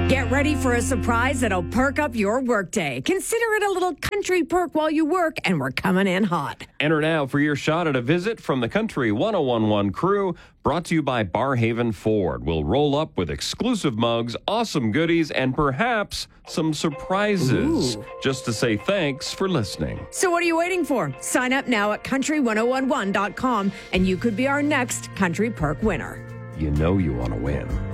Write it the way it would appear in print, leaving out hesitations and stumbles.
Get ready for a surprise that'll perk up your workday. Consider it a little country perk while you work, and we're coming in hot. Enter now for your shot at a visit from the Country 1011 crew, brought to you by Barrhaven Ford. We'll roll up with exclusive mugs, awesome goodies, and perhaps some surprises. Ooh. Just to say thanks for listening. So what are you waiting for? Sign up now at country1011.com, and you could be our next country perk winner. You know you want to win.